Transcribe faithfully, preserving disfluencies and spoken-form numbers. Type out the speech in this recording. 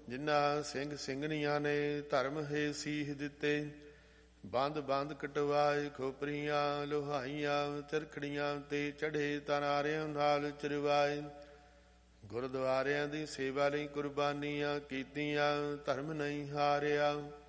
ਜਿਨ੍ਹਾਂ ਸਿੰਘ ਸਿੰਘਣੀਆਂ ਨੇ ਧਰਮ ਹੈ ਸੀਹ ਦਿੱਤੇ। ਬੰਦ ਬੰਦ ਕਟਵਾਏ ਖੋਪਰੀਆਂ ਲੋਹਾਈਆਂ ਤਿਰਖੜੀਆਂ ਤੇ ਚੜ੍ਹੇ ਤਨਾਰਿਆਂ ਨਾਲ ਚਰਵਾਏ। ਗੁਰਦੁਆਰਿਆਂ ਦੀ ਸੇਵਾ ਲਈ ਕੁਰਬਾਨੀਆਂ ਕੀਤੀਆਂ ਧਰਮ ਨਹੀਂ ਹਾਰਿਆ।